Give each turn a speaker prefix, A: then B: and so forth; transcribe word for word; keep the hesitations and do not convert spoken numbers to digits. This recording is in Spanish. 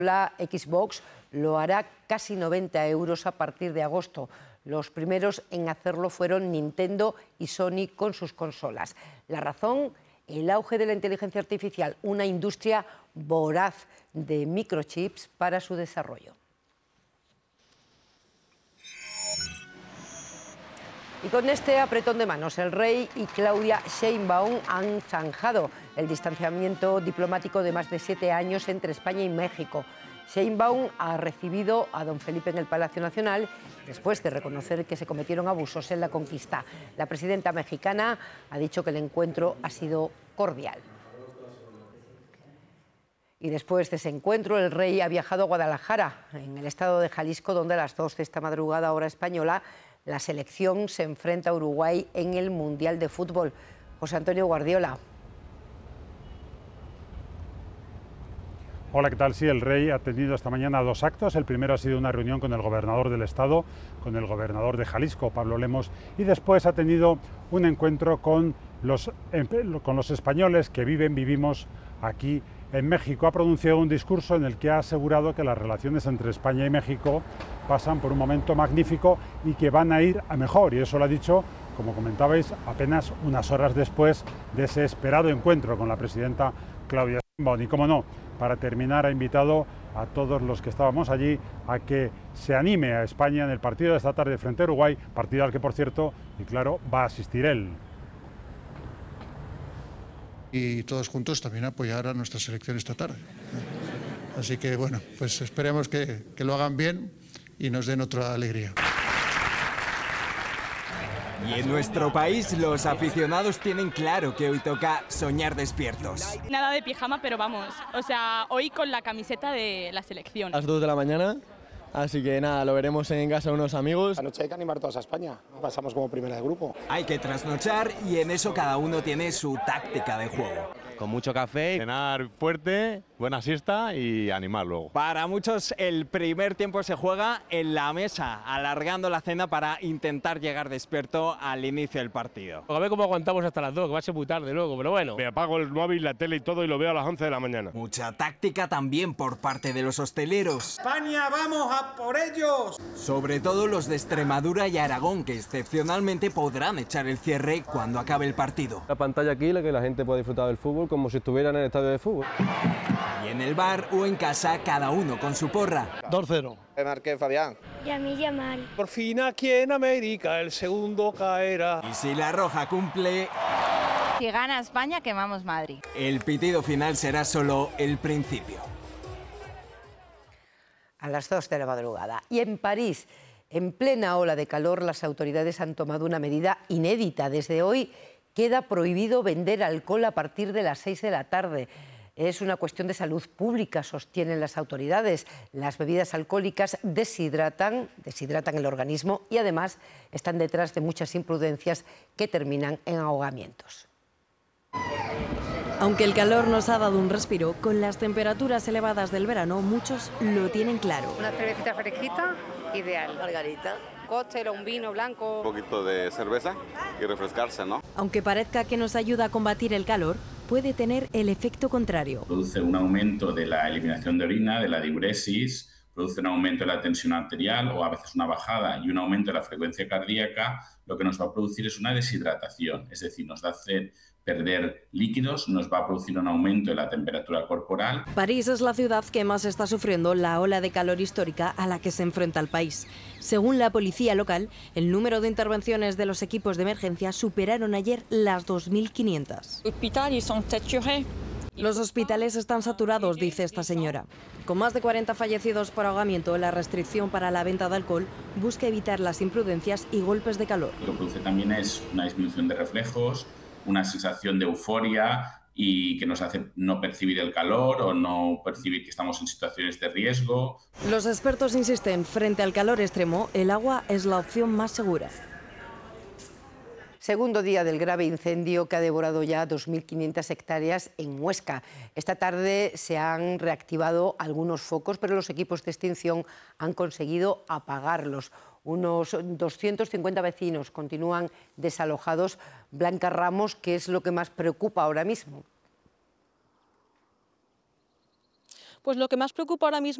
A: La Xbox lo hará casi noventa euros a partir de agosto. Los primeros en hacerlo fueron Nintendo y Sony con sus consolas. La razón, el auge de la inteligencia artificial, una industria voraz de microchips para su desarrollo. Y con este apretón de manos, el rey y Claudia Sheinbaum han zanjado el distanciamiento diplomático de más de siete años entre España y México. Sheinbaum ha recibido a don Felipe en el Palacio Nacional después de reconocer que se cometieron abusos en la conquista. La presidenta mexicana ha dicho que el encuentro ha sido cordial. Y después de ese encuentro, el rey ha viajado a Guadalajara, en el estado de Jalisco, donde a las dos de esta madrugada, hora española, la selección se enfrenta a Uruguay en el Mundial de Fútbol. José Antonio Guardiola.
B: Hola, ¿qué tal? Sí, el rey ha tenido esta mañana dos actos. El primero ha sido una reunión con el gobernador del estado, con el gobernador de Jalisco, Pablo Lemos, y después ha tenido un encuentro con los, con los españoles que viven, vivimos aquí en México. Ha pronunciado un discurso en el que ha asegurado que las relaciones entre España y México pasan por un momento magnífico y que van a ir a mejor. Y eso lo ha dicho, como comentabais, apenas unas horas después de ese esperado encuentro con la presidenta Claudia Sheinbaum. Y como no, para terminar ha invitado a todos los que estábamos allí a que se anime a España en el partido de esta tarde frente a Uruguay, partido al que, por cierto, y claro, va a asistir él.
C: Y todos juntos también apoyar a nuestra selección esta tarde. Así que bueno, pues esperemos que, que lo hagan bien y nos den otra alegría.
D: Y en nuestro país los aficionados tienen claro que hoy toca soñar despiertos.
E: Nada de pijama, pero vamos, o sea, hoy con la camiseta de la selección.
F: A las dos de la mañana, así que nada, lo veremos en casa de unos amigos.
G: Anoche hay que animar todos a España, pasamos como primera de grupo.
D: Hay que trasnochar y en eso cada uno tiene su táctica de juego.
H: Con mucho café, cenar fuerte, buena siesta y animar luego.
I: Para muchos el primer tiempo se juega en la mesa, alargando la cena para intentar llegar despierto al inicio del partido.
J: A ver cómo aguantamos hasta las dos, que va a ser muy tarde luego, pero bueno.
K: Me apago el móvil, la tele y todo y lo veo a las once de la mañana.
D: Mucha táctica también por parte de los hosteleros.
L: ¡España, vamos a por ellos!
D: Sobre todo los de Extremadura y Aragón, que excepcionalmente podrán echar el cierre cuando acabe el partido.
F: La pantalla aquí, la que la gente puede disfrutar del fútbol como si estuviera en el estadio de fútbol.
D: Y en el bar o en casa, cada uno con su porra.
M: dos cero.
N: Me marqué Fabián.
O: Yamil Yamal.
P: Por fin aquí en América el segundo caerá.
D: Y si la roja cumple...
Q: Si gana España, quemamos Madrid.
D: El pitido final será solo el principio.
A: A las dos de la madrugada. Y en París, en plena ola de calor, las autoridades han tomado una medida inédita. Desde hoy queda prohibido vender alcohol a partir de las seis de la tarde. Es una cuestión de salud pública, sostienen las autoridades. Las bebidas alcohólicas deshidratan, deshidratan el organismo y además están detrás de muchas imprudencias que terminan en ahogamientos.
R: Aunque el calor nos ha dado un respiro, con las temperaturas elevadas del verano, muchos lo tienen claro.
S: Una cervecita fresquita, ideal.
T: Margarita.
S: Cóctel o un vino blanco.
U: Un poquito de cerveza y refrescarse, ¿no?
R: Aunque parezca que nos ayuda a combatir el calor, puede tener el efecto contrario.
V: Produce un aumento de la eliminación de orina, de la diuresis, produce un aumento de la tensión arterial o a veces una bajada y un aumento de la frecuencia cardíaca. Lo que nos va a producir es una deshidratación, es decir, nos va a hacer perder líquidos, nos va a producir un aumento de la temperatura corporal.
R: París es la ciudad que más está sufriendo la ola de calor histórica a la que se enfrenta el país. Según la policía local, el número de intervenciones de los equipos de emergencia superaron ayer las dos mil quinientas. Los hospitales están saturados, dice esta señora. Con más de cuarenta fallecidos por ahogamiento, la restricción para la venta de alcohol busca evitar las imprudencias y golpes de calor.
V: Lo que produce también es una disminución de reflejos, una sensación de euforia y que nos hace no percibir el calor o no percibir que estamos en situaciones de riesgo.
R: Los expertos insisten, frente al calor extremo, el agua es la opción más segura.
A: Segundo día del grave incendio que ha devorado ya dos mil quinientas hectáreas en Huesca. Esta tarde se han reactivado algunos focos, pero los equipos de extinción han conseguido apagarlos. Unos doscientos cincuenta vecinos continúan desalojados. Blanca Ramos, ¿qué es lo que más preocupa ahora mismo?
M: Pues lo que más preocupa ahora mismo